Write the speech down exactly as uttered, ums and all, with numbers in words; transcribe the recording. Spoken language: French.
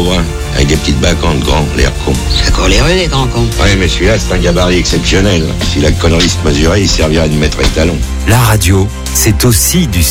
pauvre, hein, avec des petites bacantes grands, l'air con. C'est encore les rues, les grands cons. Ouais, mais celui-là, c'est un gabarit exceptionnel. Si la connerie se mesurait, il servirait de maître étalon. La radio, c'est aussi du